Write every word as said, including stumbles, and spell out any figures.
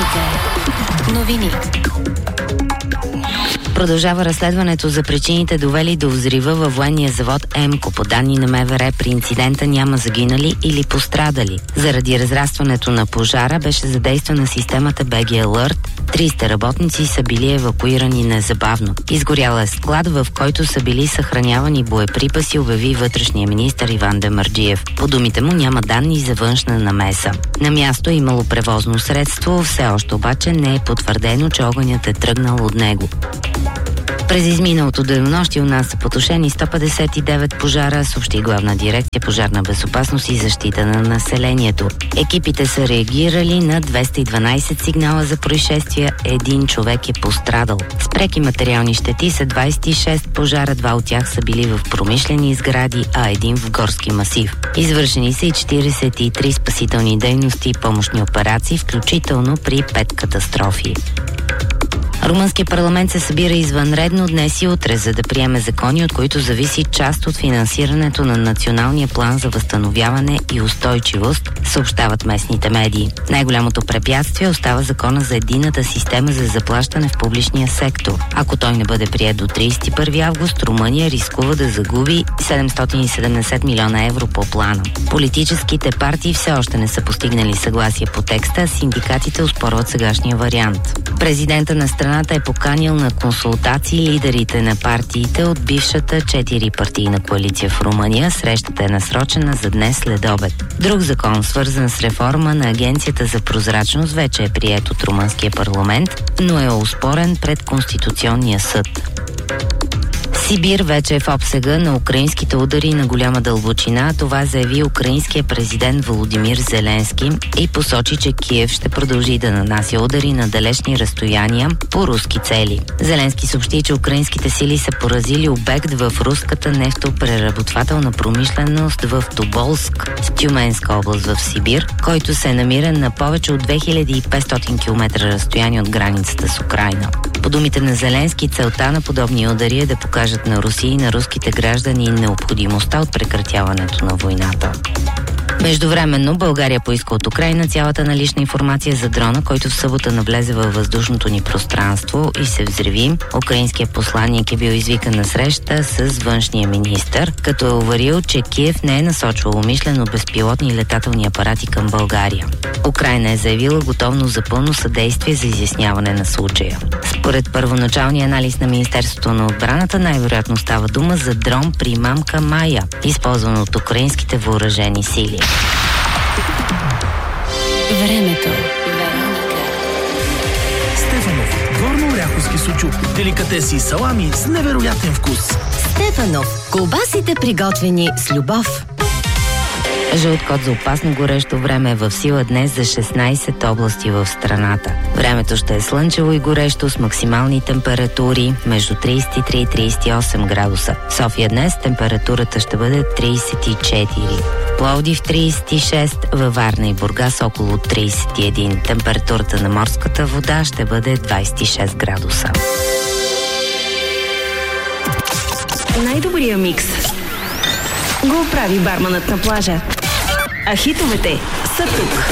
Новини. Продължава разследването за причините, довели до взрива във военния завод Емко. По данни на МВР, при инцидента няма загинали или пострадали. Заради разрастването на пожара беше задействана системата би джи Alert. триста работници са били евакуирани незабавно. Изгорял е склад, в който са били съхранявани боеприпаси, обяви вътрешния министър Иван Демерджиев. По думите му няма данни за външна намеса. На място е имало превозно средство, все още обаче не е потвърдено, че огънят е тръгнал от него. През изминалото денонощие у нас са потушени сто петдесет и девет пожара, съобщи Главна дирекция Пожарна безопасност и защита на населението. Екипите са реагирали на двеста и дванадесет сигнала за происшествия, един човек е пострадал. С преки материални щети са двадесет и шест пожара, два от тях са били в промишлени сгради, а един в горски масив. Извършени са и четиридесет и три спасителни дейности и помощни операции, включително при пет катастрофи. Румънският парламент се събира извънредно днес и утре, за да приеме закони, от които зависи част от финансирането на Националния план за възстановяване и устойчивост, съобщават местните медии. Най-голямото препятствие остава закона за единната система за заплащане в публичния сектор. Ако той не бъде приет до тридесет и първи август, Румъния рискува да загуби седемстотин и седемдесет милиона евро по плана. Политическите партии все още не са постигнали съгласие по текста, а синдикатите оспорват сегашния вариант. Президента на страната е поканил на консултации лидерите на партиите от бившата четирипартийна коалиция в Румъния. Срещата е насрочена за днес след обед. Друг закон, свързан с реформа на Агенцията за прозрачност, вече е приет от румънския парламент, но е оспорен пред Конституционния съд. Сибир вече е в обсега на украинските удари на голяма дълбочина. Това заяви украинският президент Володимир Зеленски и посочи, че Киев ще продължи да нанася удари на далечни разстояния по руски цели. Зеленски съобщи, че украинските сили са поразили обект в руската нефтопреработвателна промишленост в Тоболск, в Тюменска област в Сибир, който се намира на повече от две хиляди и петстотин километра разстояние от границата с Украйна. По думите на Зеленски, целта на подобни удари е да покажат на Русия и на руските граждани необходимостта от прекратяването на войната. Междувременно България поиска от Украйна цялата налична информация за дрона, който в събота навлезе във въздушното ни пространство и се взриви. Украинският посланник е бил извикан на среща с външния министър, като е уверил, че Киев не е насочвал умишлено безпилотни летателни апарати към България. Украйна е заявила готовност за пълно съдействие за изясняване на случая. Според първоначалния анализ на Министерството на отбраната, най-вероятно става дума за дрон при мамка Майя, използван от украинските въоръжени сили. Времето. Стефанов. Горно-оряховски сучук. Деликатеси и салами с невероятен вкус. Стефанов. Колбасите, приготвени с любов. Жълт код за опасно горещо време е в сила днес за шестнадесет области в страната. Времето ще е слънчево и горещо с максимални температури между тридесет и три и тридесет и осем градуса. В София днес температурата ще бъде тридесет и четири. Пловдив тридесет и шест, във Варна и Бургас около тридесет и един. Температурата на морската вода ще бъде двадесет и шест градуса. Най-добрия микс го прави барманът на плажа. А хитовете са тук.